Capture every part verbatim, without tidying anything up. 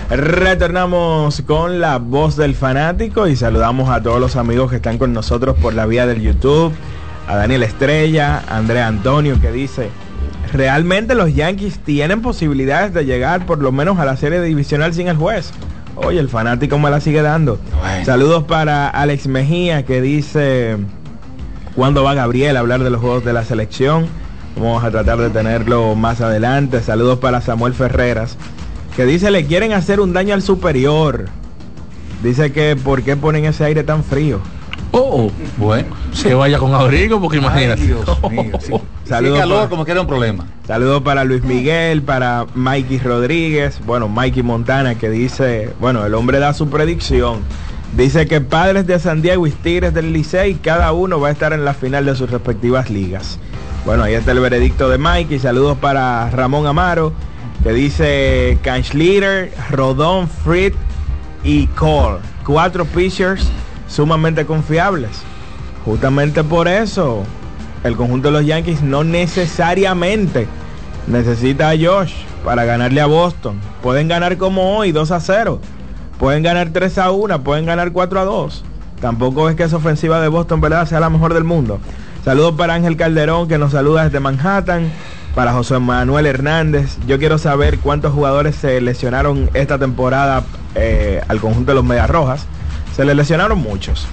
Retornamos con la voz del fanático y saludamos a todos los amigos que están con nosotros por la vía del YouTube. A Daniel Estrella, a Andrea Antonio, que dice: realmente los Yankees tienen posibilidades de llegar por lo menos a la serie divisional sin el juez. Oye, el fanático me la sigue dando. Bueno. Saludos para Alex Mejía, que dice: ¿cuándo va Gabriel a hablar de los juegos de la selección? Vamos a tratar de tenerlo más adelante. Saludos para Samuel Ferreras, que dice: le quieren hacer un daño al superior. Dice que ¿por qué ponen ese aire tan frío? Oh, bueno, se vaya con abrigo porque imagínate. Ay, Dios mío, sí. Saludos, calor, para, como que era un problema. Saludos para Luis Miguel, para Mikey Rodríguez, bueno, Mikey Montana, que dice, bueno, el hombre da su predicción. Dice que Padres de San Diego y Tigres del Licey, cada uno va a estar en la final de sus respectivas ligas. Bueno, ahí está el veredicto de Mikey. Saludos para Ramón Amaro, que dice Canchleader, Rodón, Fried y Cole, cuatro pitchers sumamente confiables. Justamente por eso el conjunto de los Yankees no necesariamente necesita a Josh para ganarle a Boston. Pueden ganar como hoy, dos a cero, pueden ganar tres a uno, pueden ganar cuatro a dos. Tampoco es que esa ofensiva de Boston, ¿verdad?, sea la mejor del mundo. Saludos para Ángel Calderón, que nos saluda desde Manhattan. Para José Manuel Hernández: yo quiero saber cuántos jugadores se lesionaron esta temporada eh, al conjunto de los Medias Rojas. Se le lesionaron muchos,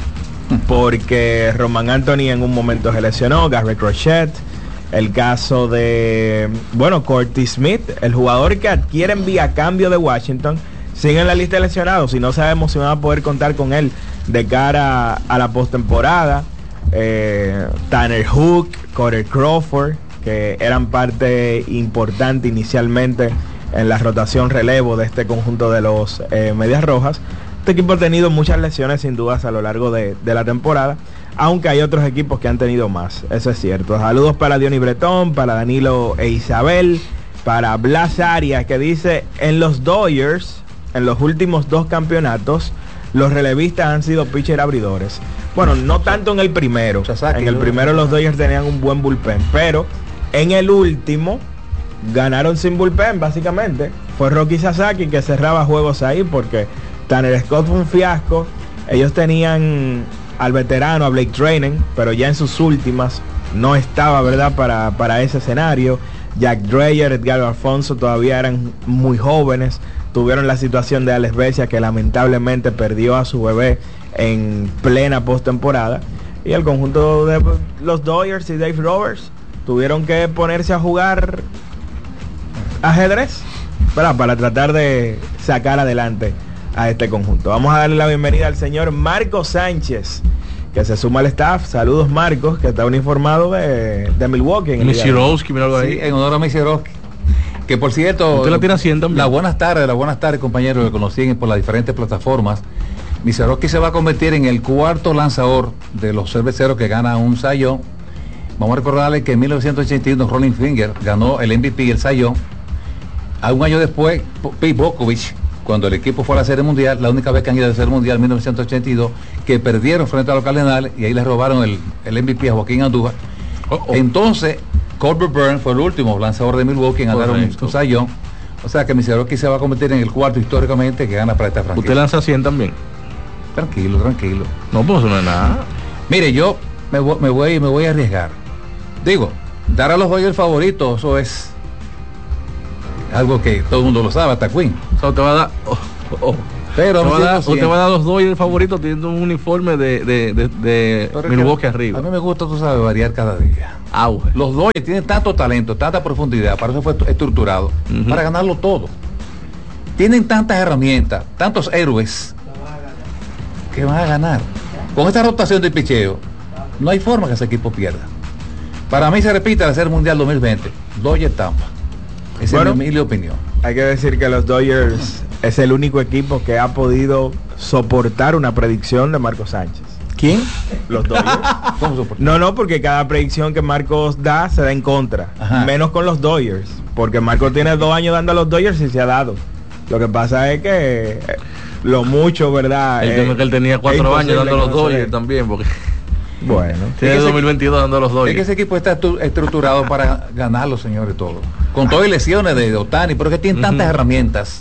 porque Roman Anthony en un momento se lesionó, Garrett Crochet, el caso de, bueno, Curtis Smith, el jugador que adquieren vía cambio de Washington, sigue en la lista de lesionados y no sabemos si van a poder contar con él de cara a la postemporada. eh, Tanner Hook, Corey Crawford, que eran parte importante inicialmente en la rotación relevo de este conjunto de los eh, Medias Rojas. Este equipo ha tenido muchas lesiones sin dudas a lo largo de, de la temporada, aunque hay otros equipos que han tenido más, eso es cierto. Saludos para Diony Bretón, para Danilo e Isabel, para Blas Arias, que dice: en los Dodgers, en los últimos dos campeonatos, los relevistas han sido pitcher abridores. Bueno, no tanto en el primero, en el primero los Dodgers tenían un buen bullpen, pero en el último ganaron sin bullpen básicamente. Fue Rocky Sasaki que cerraba juegos ahí, porque Tanner Scott fue un fiasco. Ellos tenían al veterano, a Blake Treinen, pero ya en sus últimas no estaba, ¿verdad?, para, para ese escenario. Jack Dreyer, Edgar Alfonso todavía eran muy jóvenes. Tuvieron la situación de Alex Vesia, que lamentablemente perdió a su bebé en plena postemporada. Y el conjunto de los Dodgers y Dave Roberts tuvieron que ponerse a jugar ajedrez para, para tratar de sacar adelante a este conjunto. Vamos a darle la bienvenida al señor Marcos Sánchez, que se suma al staff. Saludos, Marcos, que está uniformado de, de Milwaukee. Misiorowski, mira algo ahí. Sí, en honor a Misiorowski. Que por cierto, usted la tiene haciendo las buenas tardes, las buenas tardes, compañeros, que conocen por las diferentes plataformas. Misiorowski se va a convertir en el cuarto lanzador de los cerveceros que gana un Cy Young. Vamos a recordarle que en mil novecientos ochenta y uno Rolling Finger ganó el M V P y el Cy Young. A un año después, Pete Bokovich, cuando el equipo fue a la Serie Mundial, la única vez que han ido a la Serie Mundial, en mil novecientos ochenta y dos, que perdieron frente a los Cardenales, y ahí les robaron el, el M V P a Joaquín Andújar. Oh, oh. Entonces, Colbert Burns fue el último lanzador de Milwaukee en ganar un, un Cy Young. O sea que Misiorowski se va a convertir en el cuarto históricamente que gana para esta franquicia. ¿Usted lanza cien también? Tranquilo, tranquilo. No, pues no es nada. Mire, yo me voy, me voy, me voy a arriesgar. Digo, dar a los Dodgers favoritos, eso es algo que todo el mundo lo sabe, hasta Quinn. O sea, te va a dar... Oh, oh. Pero usted va, dar, usted va a dar los Dodgers favoritos teniendo un uniforme de, de, de, de Milwaukee arriba. A mí me gusta, tú sabes, variar cada día. Auge. Los Dodgers tienen tanto talento, tanta profundidad, para eso fue estructurado, uh-huh, para ganarlo todo. Tienen tantas herramientas, tantos héroes que van a ganar. Con esta rotación de picheo, no hay forma que ese equipo pierda. Para mí se repite la Serie Mundial dos mil veinte, Dodgers Tampa. Esa bueno, es mi, mi opinión. Hay que decir que los Dodgers es el único equipo que ha podido soportar una predicción de Marcos Sánchez. ¿Quién? Los Dodgers. ¿Cómo soportar? No, no, porque cada predicción que Marcos da se da en contra. Ajá. Menos con los Dodgers, porque Marcos tiene dos años dando a los Dodgers y se ha dado. Lo que pasa es que lo mucho, ¿verdad? El tema es que él tenía cuatro años dando a los Dodgers también, porque... Bueno, tiene dos mil veintidós dando a los Dodgers. Es que ese equipo está estructurado para ganarlo, señores, todos. Con todas las lesiones de Ohtani, pero que tiene tantas uh-huh herramientas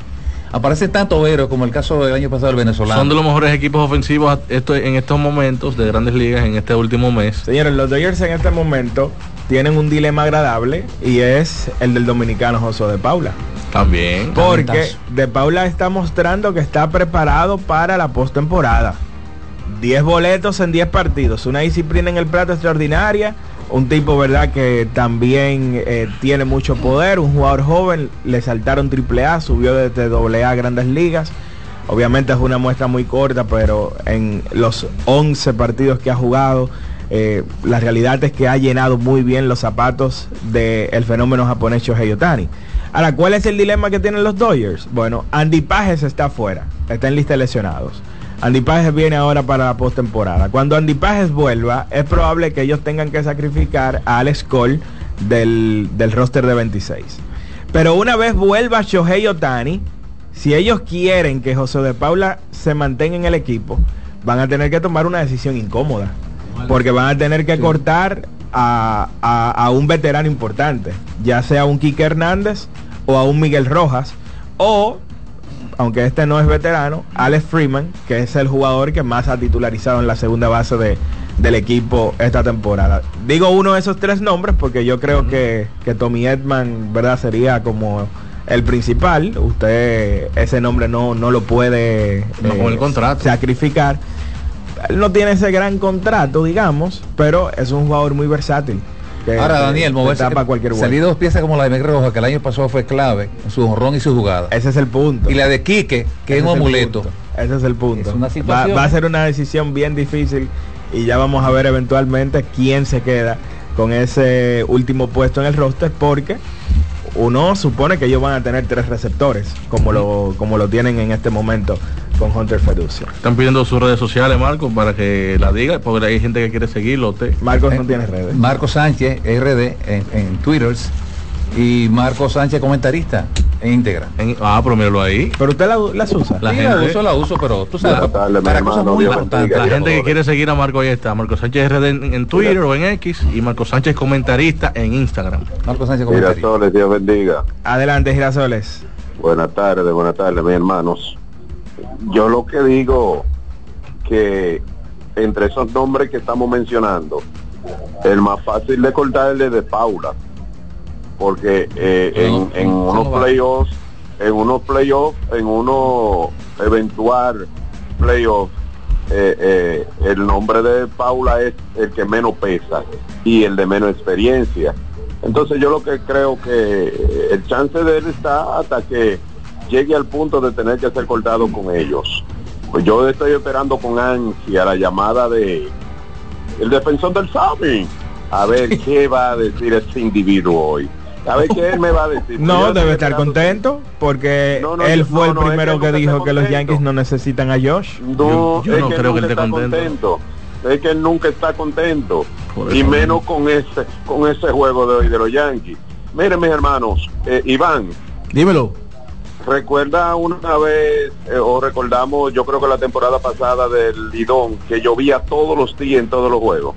aparecen tantos héroes como el caso del año pasado del venezolano. Son de los mejores equipos ofensivos esto, en estos momentos de Grandes Ligas en este último mes. Señores, los Dodgers en este momento tienen un dilema agradable y es el del dominicano José de Paula. También. Porque De Paula está mostrando que está preparado para la postemporada. diez boletos en diez partidos, una disciplina en el plato extraordinaria, un tipo, verdad, que también eh, tiene mucho poder, un jugador joven, le saltaron triple A, subió desde doble A a Grandes Ligas. Obviamente es una muestra muy corta, pero en los once partidos que ha jugado, eh, la realidad es que ha llenado muy bien los zapatos del fenómeno japonés Shohei Ohtani. Ahora, ¿cuál es el dilema que tienen los Dodgers? Bueno, Andy Pages está fuera, está en lista de lesionados. Andy Pages viene ahora para la postemporada. Cuando Andy Pages vuelva, es probable que ellos tengan que sacrificar a Alex Cole del, del roster de veintiséis. Pero una vez vuelva Shohei Ohtani, si ellos quieren que José de Paula se mantenga en el equipo, van a tener que tomar una decisión incómoda. Porque van a tener que cortar a, a, a un veterano importante, ya sea un Quique Hernández o a un Miguel Rojas, o, aunque este no es veterano, Alex Freeman, que es el jugador que más ha titularizado en la segunda base de, del equipo esta temporada. Digo uno de esos tres nombres porque yo creo que, que Tommy Edman, verdad, sería como el principal. Usted ese nombre no, no lo puede no, eh, con el contrato. sacrificar. Él no tiene ese gran contrato, digamos, pero es un jugador muy versátil. Que, Ahora, que Daniel, moverse, para cualquier salir dos piezas como la de Miguel Rojas, que el año pasado fue clave, su honrón y su jugada. Ese es el punto. Y la de Quique, que es un amuleto. Ese es el punto. Es una va, va a ser una decisión bien difícil y ya vamos a ver eventualmente quién se queda con ese último puesto en el roster, porque uno supone que ellos van a tener tres receptores, como lo, como lo tienen en este momento con Hunter Feducia. Están pidiendo sus redes sociales, Marcos, para que la diga, porque hay gente que quiere seguirlo. Te... Marcos eh, no tiene redes. Marcos Sánchez, R D, en, en Twitter, y Marcos Sánchez, comentarista, en íntegra. En, ah, pero míralo ahí. Pero usted la, las usa. La, sí, gente, la uso, la uso, pero tú sabes, la, para, para cosas muy importantes. La gente que quiere seguir a Marcos, ahí está. Marcos Sánchez R D en, en Twitter o en X, y Marcos Sánchez comentarista en Instagram. Marcos Sánchez comentarista. Girasoles, Dios bendiga. Adelante, Girasoles. Buenas tardes, buenas tardes, mis hermanos. Yo lo que digo, que entre esos nombres que estamos mencionando, el más fácil de cortar es el de Paula, porque eh, en, en unos playoffs, en unos playoffs, en unos eventual playoffs, eh, eh, el nombre de Paula es el que menos pesa y el de menos experiencia. Entonces yo lo que creo que el chance de él está hasta que llegue al punto de tener que ser cortado con ellos. Pues yo estoy esperando con ansia la llamada de el defensor del Sami, a ver qué va a decir ese individuo hoy. A ver qué él me va a decir. No, debe estar contento porque no, no, él fue no, el no, primero que, que dijo que los Yankees no necesitan a Josh. No, yo, yo no que creo que él esté contento. contento. Es que él nunca está contento, y menos con ese con ese juego de hoy de los Yankees. Miren, mis hermanos, eh, Iván, dímelo. Recuerda una vez, eh, o recordamos, yo creo que la temporada pasada del Lidón, que llovía todos los días en todos los juegos.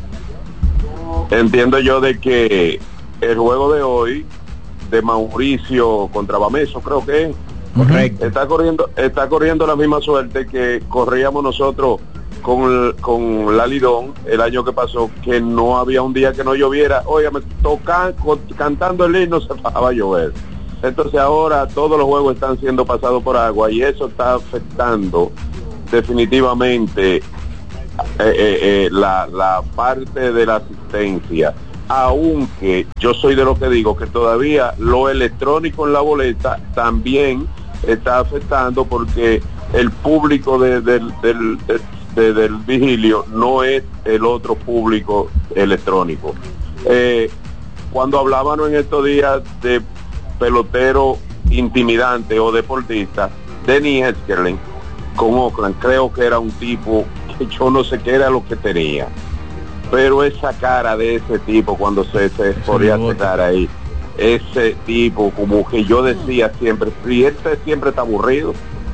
Entiendo yo de que el juego de hoy, de Mauricio contra Bameso, creo que es, correcto, está corriendo, está corriendo la misma suerte que corríamos nosotros con, con la Lidón el año que pasó, que no había un día que no lloviera. Oye, me tocan, cantando el himno se va a llover. Entonces ahora todos los juegos están siendo pasados por agua y eso está afectando definitivamente eh, eh, eh, la, la parte de la asistencia, aunque yo soy de los que digo que todavía lo electrónico en la boleta también está afectando, porque el público de, de, de, de, de, del vigilio no es el otro público electrónico. Eh, cuando hablábamos en estos días de pelotero intimidante o deportista, Denny Eskerling con Oakland, creo que era un tipo que yo no sé qué era lo que tenía, pero esa cara de ese tipo cuando se, se podía sentar ahí, ese tipo como que yo decía siempre, si este siempre está aburrido.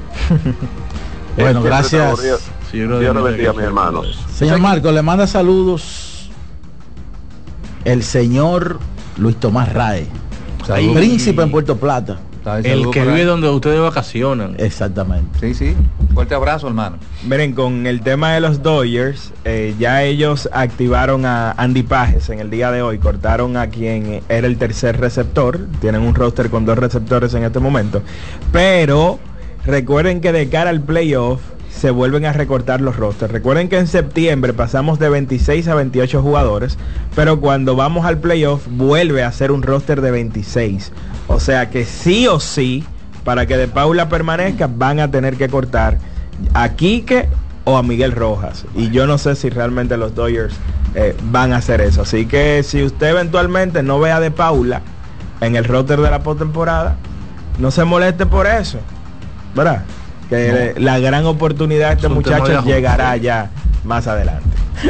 Bueno, gracias. Sí, Dios lo bendiga, mis hermanos. Señor Marco, le manda saludos el señor Luis Tomás Rae, Salud. Príncipe en Puerto Plata. El que vive donde ustedes vacacionan. Exactamente. Sí, sí. Fuerte abrazo, hermano. Miren, con el tema de los Dodgers, eh, ya ellos activaron a Andy Pages en el día de hoy. Cortaron a quien era el tercer receptor. Tienen un roster con dos receptores en este momento. Pero recuerden que de cara al playoff se vuelven a recortar los rosters. Recuerden que en septiembre pasamos de veintiséis a veintiocho jugadores, pero cuando vamos al playoff vuelve a ser un roster de veintiséis. O sea que sí o sí, para que De Paula permanezca, van a tener que cortar a Quique o a Miguel Rojas. Y yo no sé si realmente los Dodgers eh, van a hacer eso. Así que si usted eventualmente no ve a De Paula en el roster de la postemporada, no se moleste por eso, ¿verdad? Que no. La gran oportunidad de este muchacho llegará ya más adelante.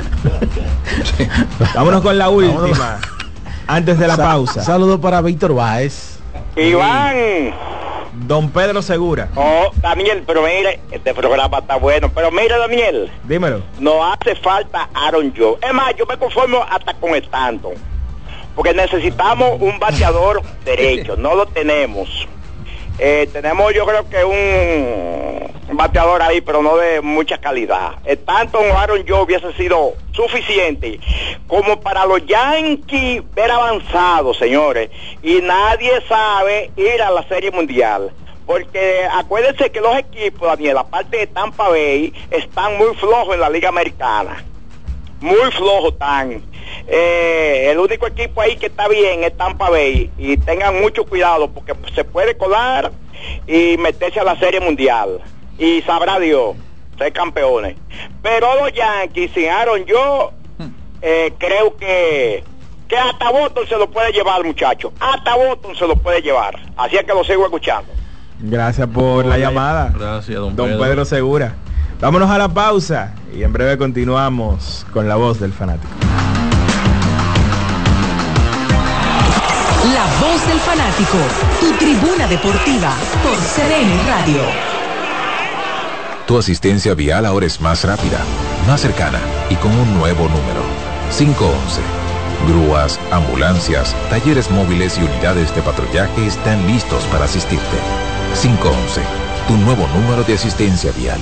Sí. Vámonos con la última. Vámonos. Antes de la Sa pausa. Saludos para Víctor Báez. Iván. Don Pedro Segura. Oh, Daniel, pero mire, este programa está bueno. Pero mire, Daniel. Dímelo. No hace falta Aaron Joe. Es más, yo me conformo hasta con Stanton. Porque necesitamos un bateador derecho. No lo tenemos. Eh, tenemos yo creo que un bateador ahí, pero no de mucha calidad. Stanton o Aaron Joe hubiese sido suficiente como para los Yankees ver avanzado, señores. Y nadie sabe ir a la Serie Mundial. Porque acuérdense que los equipos, Daniel, aparte de Tampa Bay, están muy flojos en la Liga Americana. Muy flojos están. Eh, el único equipo ahí que está bien es Tampa Bay, y tengan mucho cuidado porque se puede colar y meterse a la Serie Mundial y sabrá Dios ser campeones. Pero los Yankees sin Aaron yo eh, creo que que hasta Boston se lo puede llevar, muchachos, hasta Boston se lo puede llevar, así es que lo sigo escuchando. Gracias por la llamada. Gracias, don, don Pedro. Pedro Segura. Vámonos a la pausa y en breve continuamos con La Voz del Fanático. La Voz del Fanático, tu tribuna deportiva por C D N Radio. Tu asistencia vial ahora es más rápida, más cercana y con un nuevo número. cinco once. Grúas, ambulancias, talleres móviles y unidades de patrullaje están listos para asistirte. cinco once. Tu nuevo número de asistencia vial.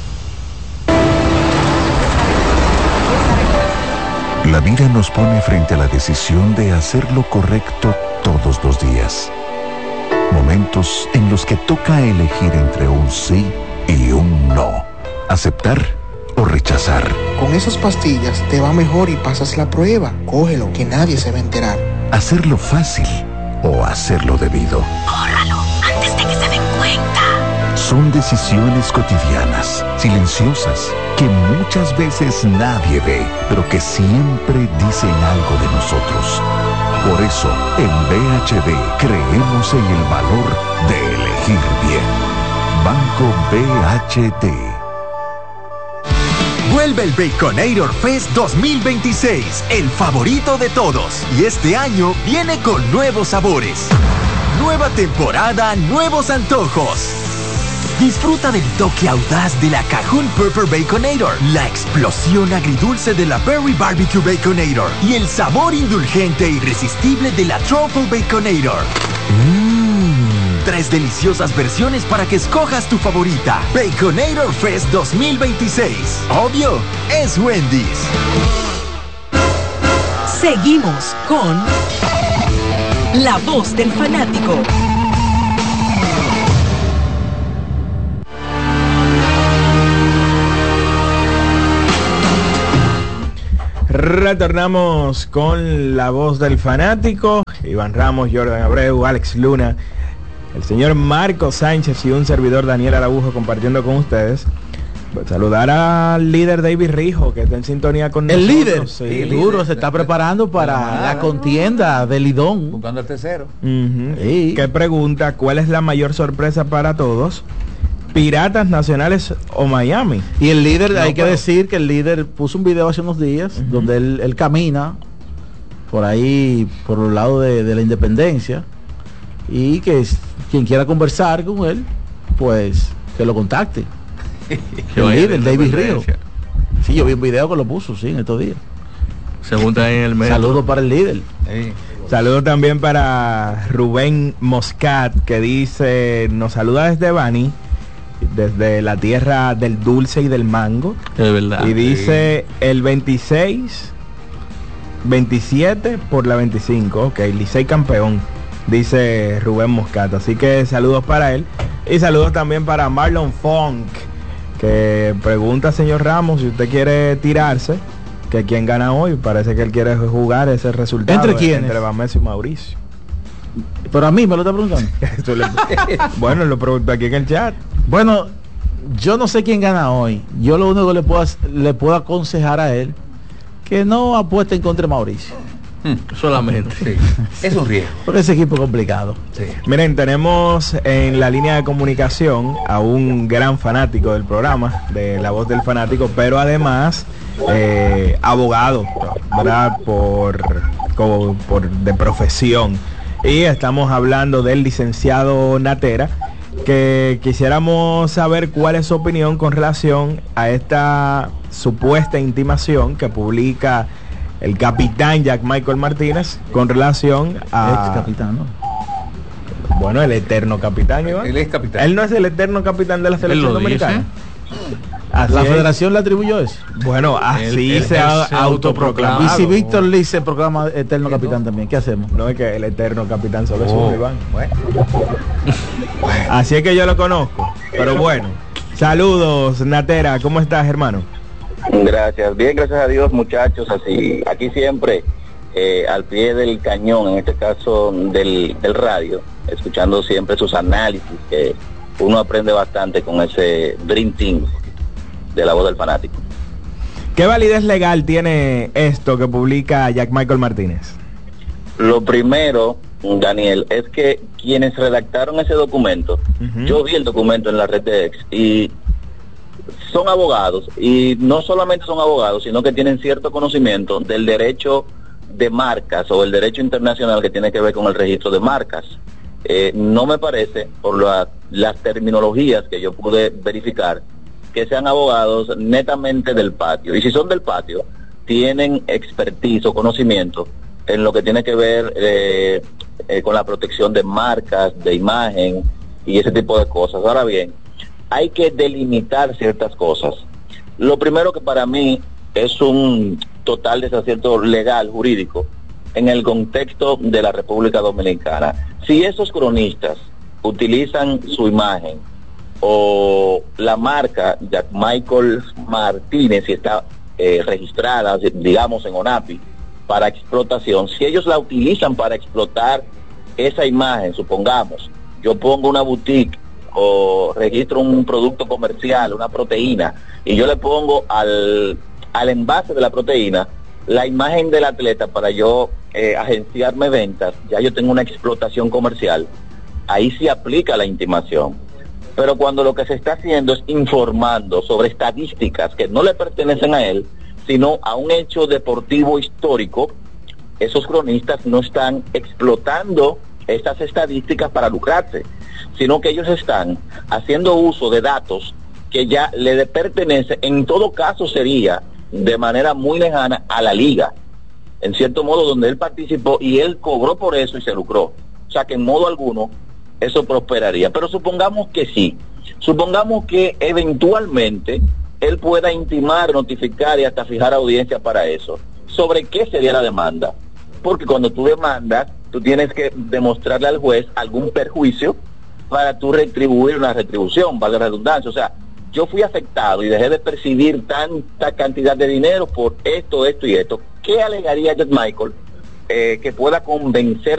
La vida nos pone frente a la decisión de hacer lo correcto todos los días. Momentos en los que toca elegir entre un sí y un no. Aceptar o rechazar. Con esas pastillas te va mejor y pasas la prueba. Cógelo, que nadie se va a enterar. Hacerlo fácil o hacerlo debido. Córralo antes de que se den cuenta. Son decisiones cotidianas, silenciosas, que muchas veces nadie ve, pero que siempre dicen algo de nosotros. Por eso, en B H D creemos en el valor de elegir bien. Banco B H D. Vuelve el Baconator Fest dos mil veintiséis, el favorito de todos. Y este año viene con nuevos sabores. Nueva temporada, nuevos antojos. Disfruta del toque audaz de la Cajun Pepper Baconator, la explosión agridulce de la Berry Barbecue Baconator y el sabor indulgente e irresistible de la Truffle Baconator. Mmm, tres deliciosas versiones para que escojas tu favorita. Baconator Fest dos mil veintiséis. Obvio, es Wendy's. Seguimos con La Voz del Fanático. Retornamos con La Voz del Fanático. Iván Ramos, Jordan Abreu, Alex Luna, el señor Marco Sánchez y un servidor Daniel Araujo compartiendo con ustedes. Pues saludar al líder David Rijo, que está en sintonía con el nosotros. Líder, sí, el líder duro, se está preparando para la contienda de Lidón. Buscando el tercero. Uh-huh. Sí. ¿Qué pregunta? ¿Cuál es la mayor sorpresa para todos? ¿Piratas, Nacionales o Miami? Y el líder, no, hay que pero... decir que el líder puso un video hace unos días, uh-huh, donde él, él camina por ahí, por los lados de, de la Independencia, y que quien quiera conversar con él, pues que lo contacte. El líder, David Río. Sí, yo vi un video que lo puso, sí, en estos días. Se junta en el medio. Saludos para el líder. Sí. Saludos también para Rubén Moscat, que dice, nos saluda desde Bani, desde la tierra del dulce y del mango. Es verdad. Y dice sí. El veintiséis, veintisiete por la veinticinco. Ok, Licey campeón, dice Rubén Moscat. Así que saludos para él. Y saludos también para Marlon Funk, que pregunta, señor Ramos, si usted quiere tirarse, que quién gana hoy. Parece que él quiere jugar ese resultado. ¿Entre quiénes? Entre Bameso y Mauricio. Pero a mí me lo está preguntando. Bueno, lo pregunto aquí en el chat. Bueno, yo no sé quién gana hoy. Yo lo único que le puedo, le puedo aconsejar a él, que no apueste en contra de Mauricio. Hmm, solamente. Sí. Es un riesgo. Porque ese equipo es complicado. Sí. Miren, tenemos en la línea de comunicación a un gran fanático del programa, de La Voz del Fanático, pero además eh, abogado, ¿verdad? Por, como, por de profesión. Y estamos hablando del licenciado Natera, que quisiéramos saber cuál es su opinión con relación a esta supuesta intimación que publica el capitán Jack Michael Martínez con relación a... Ex capitán, ¿no? Bueno, el eterno capitán, Iván. Él es capitán. Él no es el eterno capitán de la selección dominicana. Así ¿La es. Federación le atribuyó eso? Bueno, así él, se, ha, se autoproclamado. Y si Víctor Lee se proclama eterno capitán también, ¿qué hacemos? No, es que el eterno capitán solo es uno, Iván. Bueno. Así es que yo lo conozco. Pero bueno, saludos, Natera, ¿cómo estás, hermano? Gracias, bien, gracias a Dios, muchachos. Así, aquí siempre eh, al pie del cañón, en este caso del, del radio, escuchando siempre sus análisis, que uno aprende bastante con ese Dream Team de La Voz del Fanático. ¿Qué validez legal tiene esto que publica Jack Michael Martínez? Lo primero, Daniel, es que quienes redactaron ese documento, uh-huh. yo vi el documento en la red de X y son abogados, y no solamente son abogados, sino que tienen cierto conocimiento del derecho de marcas o el derecho internacional que tiene que ver con el registro de marcas. Eh, no me parece, por la, las terminologías que yo pude verificar, que sean abogados netamente del patio. Y si son del patio, tienen expertise o conocimiento en lo que tiene que ver eh, eh, con la protección de marcas, de imagen y ese tipo de cosas. Ahora bien, hay que delimitar ciertas cosas. Lo primero, que para mí es un total desacierto legal, jurídico, en el contexto de la República Dominicana. Si esos cronistas utilizan su imagen o la marca Jack Michael Martínez, si está eh, registrada, digamos, en ONAPI, para explotación, si ellos la utilizan para explotar esa imagen, supongamos, yo pongo una boutique o registro un producto comercial, una proteína, y yo le pongo al, al envase de la proteína la imagen del atleta para yo eh, agenciarme ventas, ya yo tengo una explotación comercial, ahí sí aplica la intimación. Pero cuando lo que se está haciendo es informando sobre estadísticas que no le pertenecen a él, sino a un hecho deportivo histórico, esos cronistas no están explotando estas estadísticas para lucrarse, sino que ellos están haciendo uso de datos que ya le pertenece, en todo caso sería de manera muy lejana a la liga, en cierto modo donde él participó y él cobró por eso y se lucró. O sea que en modo alguno eso prosperaría. Pero supongamos que sí, supongamos que eventualmente él pueda intimar, notificar y hasta fijar audiencia para eso. ¿Sobre qué sería la demanda? Porque cuando tú demandas, tú tienes que demostrarle al juez algún perjuicio para tú retribuir una retribución, vale la redundancia. O sea, yo fui afectado y dejé de percibir tanta cantidad de dinero por esto, esto y esto. ¿Qué alegaría Jack Michael eh, que pueda convencer